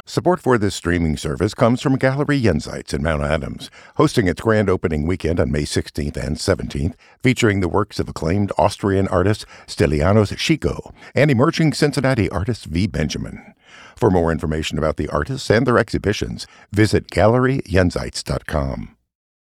Support for this streaming service comes from Gallery Jenseits in Mount Adams, hosting its grand opening weekend on May 16th and 17th, featuring the works of acclaimed Austrian artist Stylianos Chico and emerging Cincinnati artist V. Benjamin. For more information about the artists and their exhibitions, visit GalleryJenseits.com.